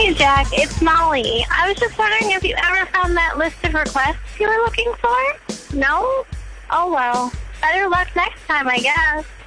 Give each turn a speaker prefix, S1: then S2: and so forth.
S1: Hey, Jack, it's Molly. I was just wondering if you ever found that list of requests you were looking for? No? Oh, well. Better luck next time, I guess.